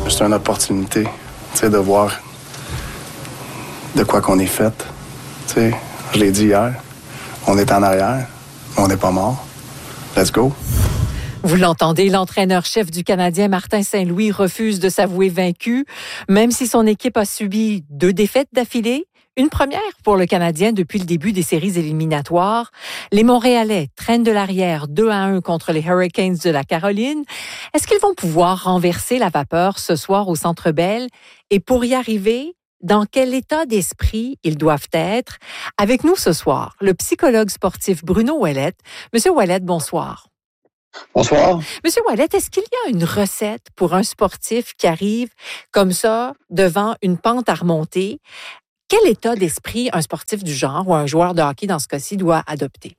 C'est une opportunité, de voir de quoi qu'on est fait. Je l'ai dit hier, on est en arrière, mais on n'est pas mort. Let's go. Vous l'entendez, l'entraîneur-chef du Canadien, Martin Saint-Louis, refuse de s'avouer vaincu, même si son équipe a subi 2 défaites d'affilée. Une première pour le Canadien depuis le début des séries éliminatoires. Les Montréalais traînent de l'arrière 2-1 contre les Hurricanes de la Caroline. Est-ce qu'ils vont pouvoir renverser la vapeur ce soir au Centre Bell? Et pour y arriver, dans quel état d'esprit ils doivent être? Avec nous ce soir, le psychologue sportif Bruno Ouellette. Monsieur Ouellette, bonsoir. Bonsoir. Monsieur Ouellette, est-ce qu'il y a une recette pour un sportif qui arrive comme ça devant une pente à remonter? Quel état d'esprit un sportif du genre ou un joueur de hockey dans ce cas-ci doit adopter?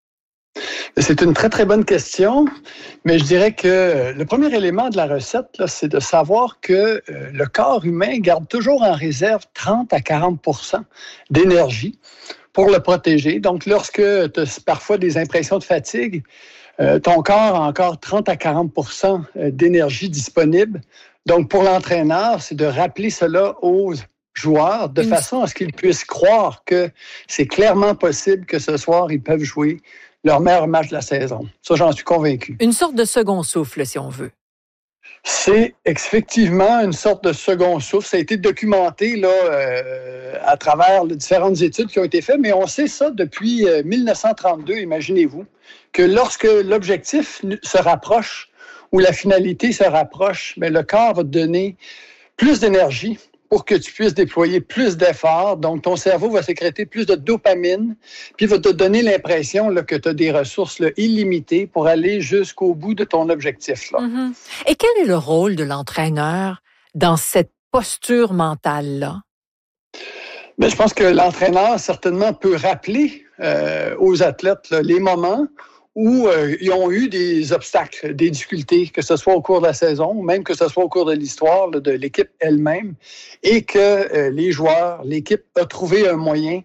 C'est une très, très bonne question, mais je dirais que le premier élément de la recette, là, c'est de savoir que le corps humain garde toujours en réserve 30 à 40 % d'énergie pour le protéger. Donc, lorsque tu as parfois des impressions de fatigue, ton corps a encore 30 à 40 % d'énergie disponible. Donc, pour l'entraîneur, c'est de rappeler cela aux joueurs de façon à ce qu'ils puissent croire que c'est clairement possible que ce soir, ils peuvent jouer leur meilleur match de la saison. Ça, j'en suis convaincu. Une sorte de second souffle, si on veut. C'est effectivement une sorte de second souffle. Ça a été documenté là, à travers les différentes études qui ont été faites, mais on sait ça depuis 1932, imaginez-vous, que lorsque l'objectif se rapproche ou la finalité se rapproche, bien, le corps va te donner plus d'énergie pour que tu puisses déployer plus d'efforts. Donc, ton cerveau va sécréter plus de dopamine, puis va te donner l'impression là, que tu as des ressources là, illimitées pour aller jusqu'au bout de ton objectif. Là. Mm-hmm. Et quel est le rôle de l'entraîneur dans cette posture mentale-là? Bien, je pense que l'entraîneur, certainement, peut rappeler aux athlètes là, les moments où ils ont eu des obstacles, des difficultés, que ce soit au cours de la saison, ou même que ce soit au cours de l'histoire là, de l'équipe elle-même, et que les joueurs, l'équipe a trouvé un moyen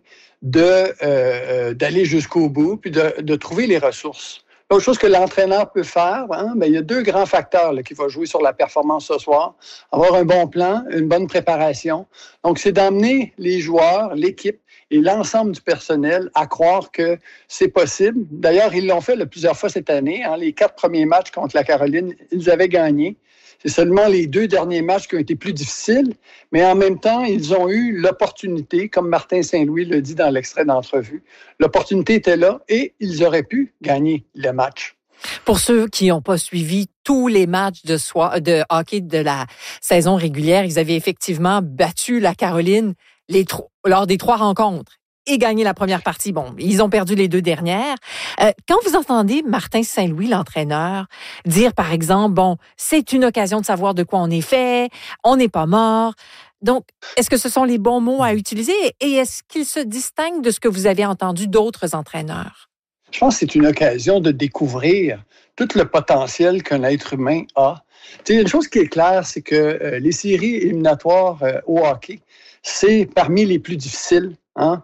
d'aller jusqu'au bout, puis de trouver les ressources. L'autre chose que l'entraîneur peut faire, bien, il y a 2 grands facteurs là, qui vont jouer sur la performance ce soir. Avoir un bon plan, une bonne préparation. Donc, c'est d'amener les joueurs, l'équipe, et l'ensemble du personnel à croire que c'est possible. D'ailleurs, ils l'ont fait plusieurs fois cette année. Les 4 premiers matchs contre la Caroline, ils avaient gagné. C'est seulement les 2 derniers matchs qui ont été plus difficiles, mais en même temps, ils ont eu l'opportunité, comme Martin Saint-Louis le dit dans l'extrait d'entrevue, l'opportunité était là et ils auraient pu gagner le match. Pour ceux qui n'ont pas suivi tous les matchs de hockey de la saison régulière, ils avaient effectivement battu la Caroline lors des 3 rencontres et gagné la première partie. Bon, ils ont perdu les 2 dernières. Quand vous entendez Martin Saint-Louis, l'entraîneur, dire, par exemple, bon, c'est une occasion de savoir de quoi on est fait, on n'est pas mort. Donc, est-ce que ce sont les bons mots à utiliser et est-ce qu'ils se distinguent de ce que vous avez entendu d'autres entraîneurs? Je pense que c'est une occasion de découvrir tout le potentiel qu'un être humain a. Tu sais, une chose qui est claire, c'est que les séries éliminatoires au hockey, c'est parmi les plus difficiles.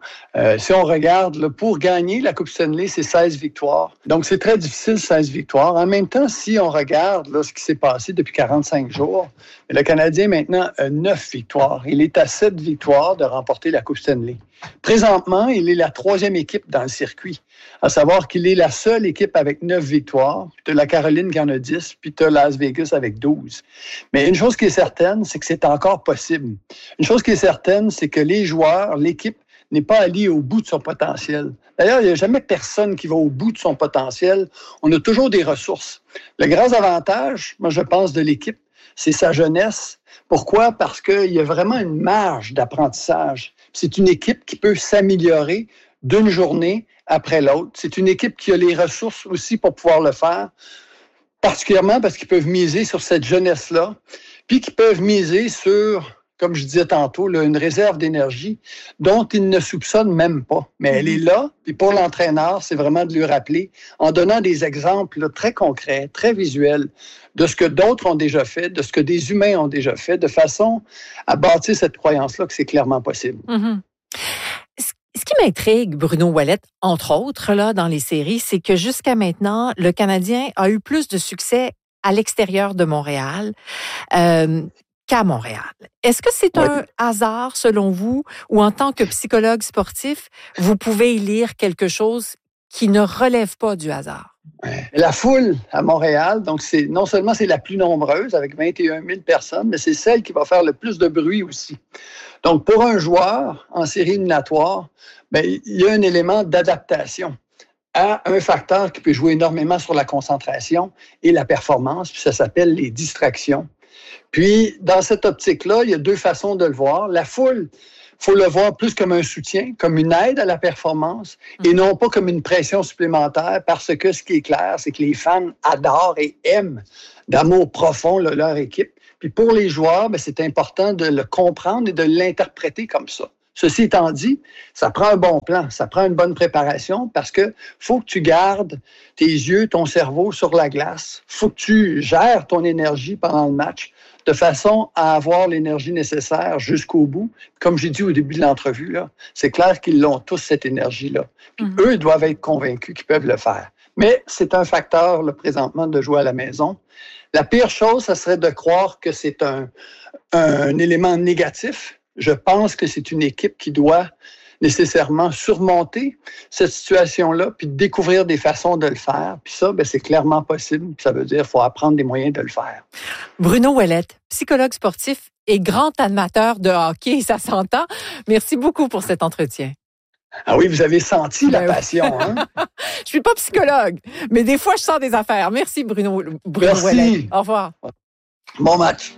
Si on regarde, là, pour gagner la Coupe Stanley, c'est 16 victoires. Donc, c'est très difficile, 16 victoires. En même temps, si on regarde là, ce qui s'est passé depuis 45 jours, le Canadien, maintenant, a 9 victoires. Il est à 7 victoires de remporter la Coupe Stanley. Présentement, il est la 3e équipe dans le circuit, à savoir qu'il est la seule équipe avec 9 victoires. Puis tu as la Caroline qui en a 10, puis tu as Las Vegas avec 12. Mais une chose qui est certaine, c'est que c'est encore possible. Une chose qui est certaine, c'est que les joueurs, l'équipe, n'est pas allé au bout de son potentiel. D'ailleurs, il n'y a jamais personne qui va au bout de son potentiel. On a toujours des ressources. Le grand avantage, moi, je pense, de l'équipe, c'est sa jeunesse. Pourquoi? Parce qu'il y a vraiment une marge d'apprentissage. C'est une équipe qui peut s'améliorer d'une journée après l'autre. C'est une équipe qui a les ressources aussi pour pouvoir le faire, particulièrement parce qu'ils peuvent miser sur cette jeunesse-là, puis qu'ils peuvent miser sur, comme je disais tantôt, là, une réserve d'énergie dont ils ne soupçonnent même pas. Mais elle est là, puis pour l'entraîneur, c'est vraiment de lui rappeler, en donnant des exemples là, très concrets, très visuels, de ce que d'autres ont déjà fait, de ce que des humains ont déjà fait, de façon à bâtir cette croyance-là que c'est clairement possible. Mm-hmm. Ce qui m'intrigue, Bruno Ouellette, entre autres, là, dans les séries, c'est que jusqu'à maintenant, le Canadien a eu plus de succès à l'extérieur de Montréal qu'à Montréal. Est-ce que c'est un hasard, selon vous, ou en tant que psychologue sportif, vous pouvez y lire quelque chose qui ne relève pas du hasard? La foule à Montréal, donc non seulement c'est la plus nombreuse, avec 21 000 personnes, mais c'est celle qui va faire le plus de bruit aussi. Donc, pour un joueur en série éliminatoire, il y a un élément d'adaptation à un facteur qui peut jouer énormément sur la concentration et la performance, puis ça s'appelle les distractions. Puis, dans cette optique-là, il y a deux façons de le voir. La foule, il faut le voir plus comme un soutien, comme une aide à la performance, et non pas comme une pression supplémentaire, parce que ce qui est clair, c'est que les fans adorent et aiment d'amour profond leur équipe. Puis pour les joueurs, c'est important de le comprendre et de l'interpréter comme ça. Ceci étant dit, ça prend un bon plan, ça prend une bonne préparation parce que faut que tu gardes tes yeux, ton cerveau sur la glace. Faut que tu gères ton énergie pendant le match de façon à avoir l'énergie nécessaire jusqu'au bout. Comme j'ai dit au début de l'entrevue, là, c'est clair qu'ils l'ont tous, cette énergie-là. Puis eux doivent être convaincus qu'ils peuvent le faire. Mais c'est un facteur, là, présentement, de jouer à la maison. La pire chose, ça serait de croire que c'est un élément négatif. Je pense que c'est une équipe qui doit nécessairement surmonter cette situation-là, puis découvrir des façons de le faire. Puis ça, c'est clairement possible. Ça veut dire qu'il faut apprendre des moyens de le faire. Bruno Ouellette, psychologue sportif et grand amateur de hockey, ça s'entend. Merci beaucoup pour cet entretien. Ah oui, vous avez senti la passion, hein? Je suis pas psychologue, mais des fois, je sens des affaires. Merci, Bruno Merci. Ouellette. Au revoir. Bon match.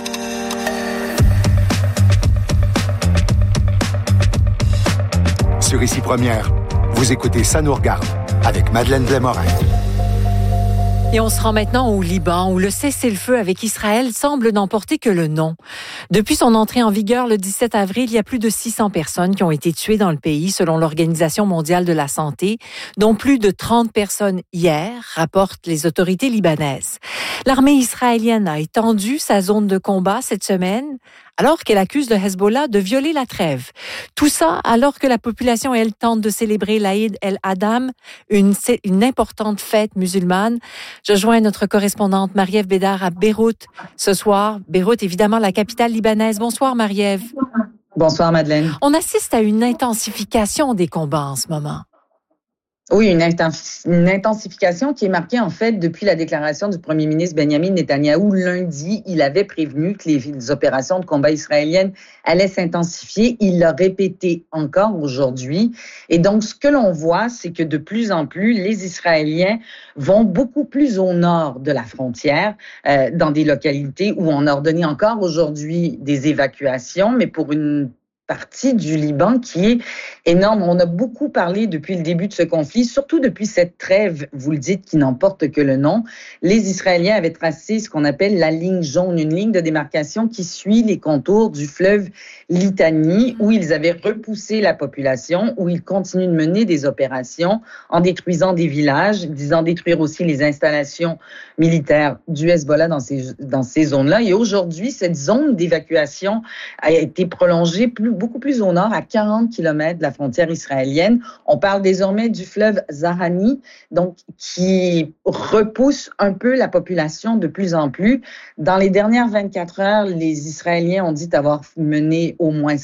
Sur Ici Première, vous écoutez Ça nous regarde avec Madeleine Blais-Morin. Et on se rend maintenant au Liban, où le cessez-le-feu avec Israël semble n'emporter que le nom. Depuis son entrée en vigueur le 17 avril, il y a plus de 600 personnes qui ont été tuées dans le pays, selon l'Organisation mondiale de la santé, dont plus de 30 personnes hier, rapportent les autorités libanaises. L'armée israélienne a étendu sa zone de combat cette semaine, alors qu'elle accuse le Hezbollah de violer la trêve. Tout ça alors que la population, elle, tente de célébrer l'Aïd el-Adam, une importante fête musulmane. Je joins notre correspondante Marie-Ève Bédard à Beyrouth ce soir. Beyrouth, évidemment, la capitale libanaise. Bonsoir, Marie-Ève. Bonsoir, Madeleine. On assiste à une intensification des combats en ce moment. Oui, une intensification qui est marquée, en fait, depuis la déclaration du premier ministre Benjamin Netanyahou. Lundi, il avait prévenu que les opérations de combat israéliennes allaient s'intensifier. Il l'a répété encore aujourd'hui. Et donc, ce que l'on voit, c'est que de plus en plus, les Israéliens vont beaucoup plus au nord de la frontière, dans des localités où on a ordonné encore aujourd'hui des évacuations, mais pour une partie du Liban qui est énorme. On a beaucoup parlé depuis le début de ce conflit, surtout depuis cette trêve, vous le dites, qui n'emporte que le nom. Les Israéliens avaient tracé ce qu'on appelle la ligne jaune, une ligne de démarcation qui suit les contours du fleuve Litani, où ils avaient repoussé la population, où ils continuent de mener des opérations en détruisant des villages, disant détruire aussi les installations militaires du Hezbollah dans ces zones-là. Et aujourd'hui, cette zone d'évacuation a été prolongée beaucoup plus au nord, à 40 km de la frontière israélienne. On parle désormais du fleuve Zahani, donc qui repousse un peu la population de plus en plus. Dans les dernières 24 heures, les Israéliens ont dit avoir mené au moins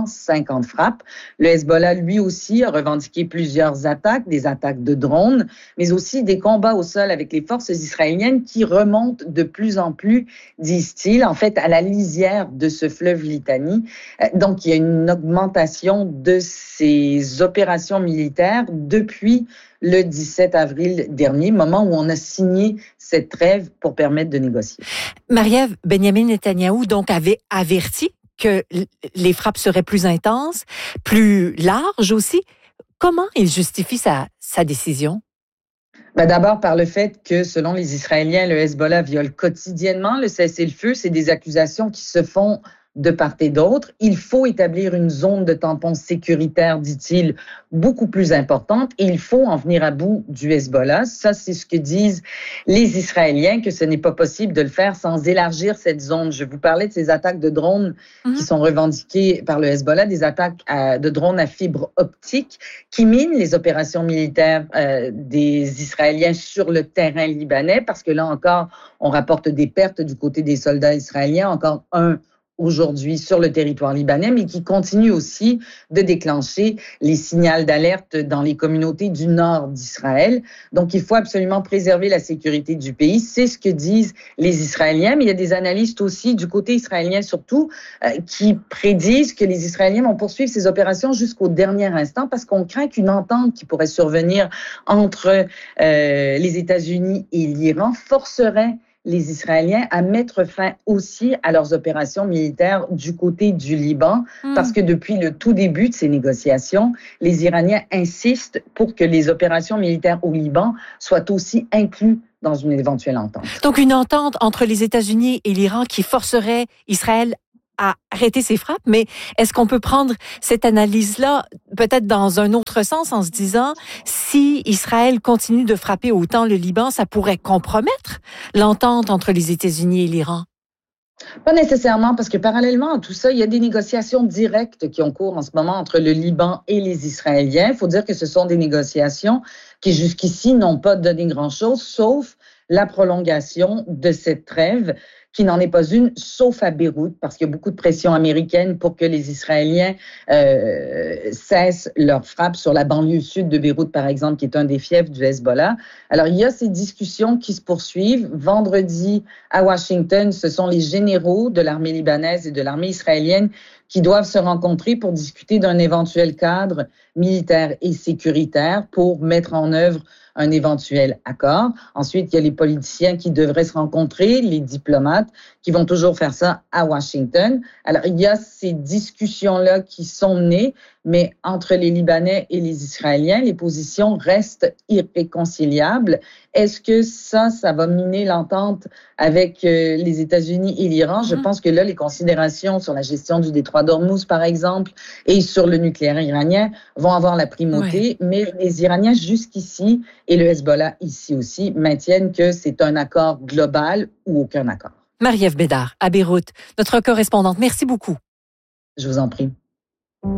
150 frappes. Le Hezbollah, lui aussi, a revendiqué plusieurs attaques, des attaques de drones, mais aussi des combats au sol avec les forces israéliennes qui remontent de plus en plus, disent-ils, en fait, à la lisière de ce fleuve Litani. Donc, il y a une augmentation de ces opérations militaires depuis le 17 avril dernier, moment où on a signé cette trêve pour permettre de négocier. Marie-Ève, Benjamin Netanyahou donc avait averti que les frappes seraient plus intenses, plus larges aussi. Comment il justifie sa décision? D'abord par le fait que, selon les Israéliens, le Hezbollah viole quotidiennement le cessez-le-feu. C'est des accusations qui se font de part et d'autre. Il faut établir une zone de tampon sécuritaire, dit-il, beaucoup plus importante, et il faut en venir à bout du Hezbollah. Ça, c'est ce que disent les Israéliens, que ce n'est pas possible de le faire sans élargir cette zone. Je vous parlais de ces attaques de drones qui sont revendiquées par le Hezbollah, des attaques de drones à fibre optique qui minent les opérations militaires des Israéliens sur le terrain libanais, parce que là encore, on rapporte des pertes du côté des soldats israéliens, encore un aujourd'hui sur le territoire libanais, mais qui continue aussi de déclencher les signaux d'alerte dans les communautés du nord d'Israël. Donc, il faut absolument préserver la sécurité du pays. C'est ce que disent les Israéliens, mais il y a des analystes aussi, du côté israélien surtout, qui prédisent que les Israéliens vont poursuivre ces opérations jusqu'au dernier instant parce qu'on craint qu'une entente qui pourrait survenir entre les États-Unis et l'Iran forcerait les Israéliens à mettre fin aussi à leurs opérations militaires du côté du Liban, parce que depuis le tout début de ces négociations, les Iraniens insistent pour que les opérations militaires au Liban soient aussi incluses dans une éventuelle entente. Donc une entente entre les États-Unis et l'Iran qui forcerait Israël à arrêter ses frappes, mais est-ce qu'on peut prendre cette analyse-là peut-être dans un autre sens en se disant si Israël continue de frapper autant le Liban, ça pourrait compromettre l'entente entre les États-Unis et l'Iran? Pas nécessairement, parce que parallèlement à tout ça, il y a des négociations directes qui ont cours en ce moment entre le Liban et les Israéliens. Il faut dire que ce sont des négociations qui jusqu'ici n'ont pas donné grand-chose, sauf la prolongation de cette trêve, qui n'en est pas une, sauf à Beyrouth, parce qu'il y a beaucoup de pression américaine pour que les Israéliens cessent leurs frappes sur la banlieue sud de Beyrouth, par exemple, qui est un des fiefs du Hezbollah. Alors, il y a ces discussions qui se poursuivent. Vendredi, à Washington, ce sont les généraux de l'armée libanaise et de l'armée israélienne qui doivent se rencontrer pour discuter d'un éventuel cadre militaire et sécuritaire pour mettre en œuvre un éventuel accord. Ensuite, il y a les politiciens qui devraient se rencontrer, les diplomates qui vont toujours faire ça à Washington. Alors, il y a ces discussions-là qui sont menées, mais entre les Libanais et les Israéliens, les positions restent irréconciliables. Est-ce que ça va miner l'entente avec les États-Unis et l'Iran? Je pense que là, les considérations sur la gestion du détroit d'Ormuz, par exemple, et sur le nucléaire iranien vont avoir la primauté, mais les Iraniens jusqu'ici, et le Hezbollah ici aussi, maintiennent que c'est un accord global ou aucun accord. Marie-Ève Bédard, à Beyrouth, notre correspondante. Merci beaucoup. Je vous en prie.